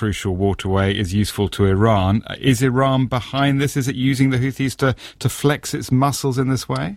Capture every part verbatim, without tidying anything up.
crucial waterway is useful to Iran. Is Iran behind this? Is it using the Houthis to, to flex its muscles in this way?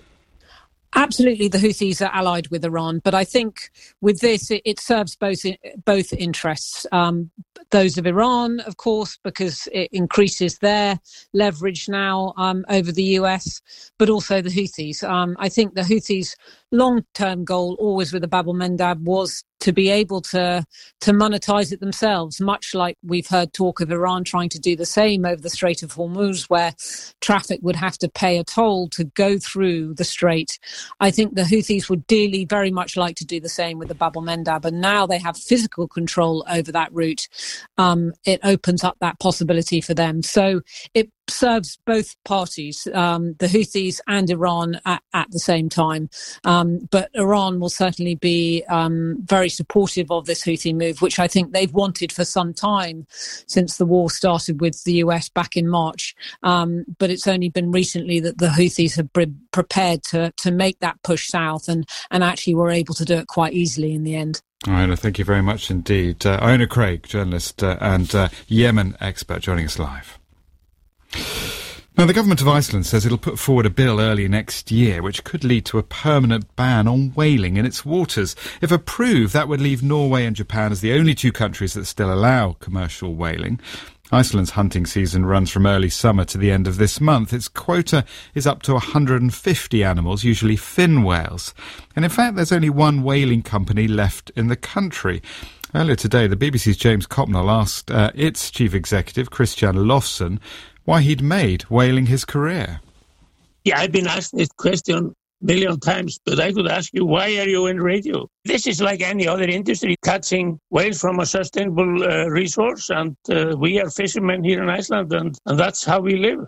Absolutely, the Houthis are allied with Iran, but I think with this, it, it serves both both interests. Um, those of Iran, of course, because it increases their leverage now um, over the U S, but also the Houthis. Um, I think the Houthis' long-term goal, always with the Bab el-Mandab, was to be able to to monetize it themselves, much like we've heard talk of Iran trying to do the same over the Strait of Hormuz, where traffic would have to pay a toll to go through the strait. I think the Houthis would dearly very much like to do the same with the Bab el-Mandab, and now they have physical control over that route. Um, it opens up that possibility for them. So it serves both parties, um, the Houthis and Iran at, at the same time. Um, but Iran will certainly be um, very supportive of this Houthi move, which I think they've wanted for some time since the war started with the U S back in March. Um, but it's only been recently that the Houthis have been prepared to, to make that push south and, and actually were able to do it quite easily in the end. Iona, thank you very much indeed. Uh, Iona Craig, journalist uh, and uh, Yemen expert, joining us live. Now, the government of Iceland says it'll put forward a bill early next year which could lead to a permanent ban on whaling in its waters. If approved, that would leave Norway and Japan as the only two countries that still allow commercial whaling. Iceland's hunting season runs from early summer to the end of this month. Its quota is up to one hundred fifty animals, usually fin whales. And in fact, there's only one whaling company left in the country. Earlier today, the B B C's James Copnell asked uh, its chief executive, Christian Lofsson, why he'd made whaling his career. Yeah, I've been asked this question a million times, but I could ask you, why are you in radio? This is like any other industry, catching whales from a sustainable uh, resource, and uh, we are fishermen here in Iceland, and, and that's how we live.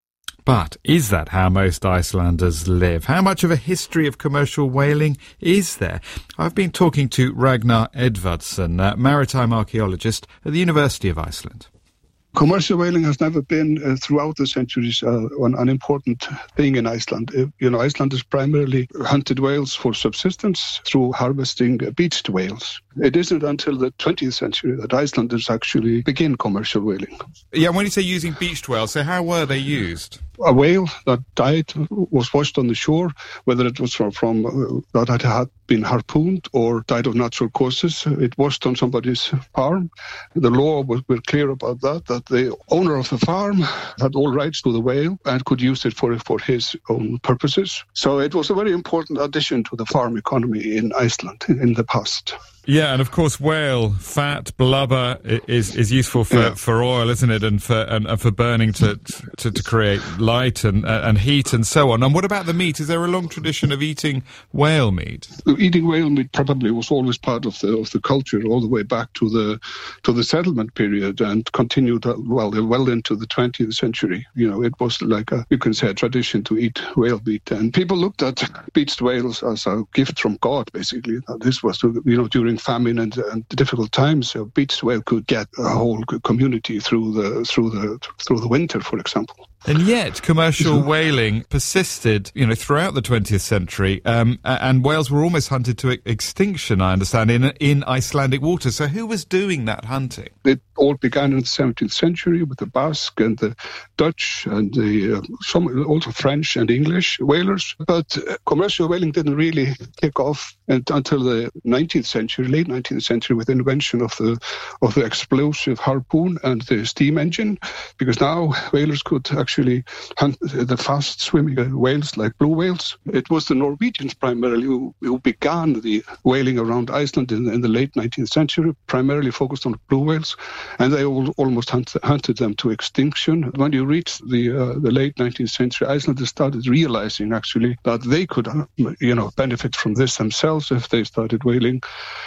But is that how most Icelanders live? How much of a history of commercial whaling is there? I've been talking to Ragnar Edvardsson, a maritime archaeologist at the University of Iceland. Commercial whaling has never been, uh, throughout the centuries, uh, an, an important thing in Iceland. Uh, you know, Icelanders primarily hunted whales for subsistence through harvesting uh, beached whales. It isn't until the twentieth century that Icelanders actually begin commercial whaling. Yeah, when you say using beached whales, so how were they used? A whale that died was washed on the shore, whether it was from, from uh, that had been harpooned or died of natural causes. It washed on somebody's farm. The law was were clear about that, that the owner of the farm had all rights to the whale and could use it for, for his own purposes. So it was a very important addition to the farm economy in Iceland in the past. Yeah, and of course, whale fat, blubber is is useful for, yeah. for oil, isn't it, and for and, and for burning to, to to create light and and heat and so on. And what about the meat? Is there a long tradition of eating whale meat? Eating whale meat probably was always part of the of the culture all the way back to the to the settlement period and continued well well into the twentieth century. You know, it was like a, you can say, a tradition to eat whale meat, and people looked at beached whales as a gift from God. Basically, this was to, you know during famine and, and difficult times, a beached whale could get a whole community through the through the through the winter, for example. And yet, commercial whaling persisted, you know, throughout the twentieth century, um, and whales were almost hunted to extinction, I understand, in in Icelandic waters. So, who was doing that hunting? It all began in the seventeenth century with the Basque and the Dutch and the uh, some also French and English whalers. But uh, commercial whaling didn't really kick off until the nineteenth century, late nineteenth century, with the invention of the of the explosive harpoon and the steam engine, because now whalers could actually hunt the fast-swimming whales like blue whales. It was the Norwegians primarily who, who began the whaling around Iceland in, in the late nineteenth century, primarily focused on blue whales, and they all, almost hunt, hunted them to extinction. When you reach the uh, the late nineteenth century, Icelanders started realizing actually that they could, uh, you know, benefit from this themselves if they started whaling.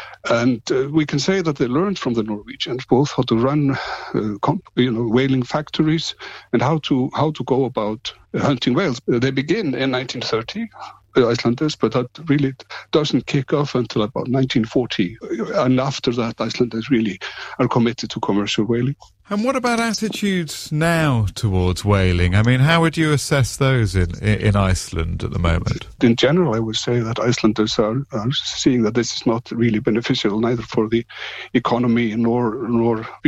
And uh, we can say that they learned from the Norwegians both how to run, uh, comp- you know, whaling factories and how to how to go about hunting whales. They begin in nineteen thirty, the Icelanders, but that really doesn't kick off until about nineteen forty. And after that, Icelanders really are committed to commercial whaling. And what about attitudes now towards whaling? I mean, how would you assess those in in Iceland at the moment? In general, I would say that Icelanders are, are seeing that this is not really beneficial, neither for the economy nor nor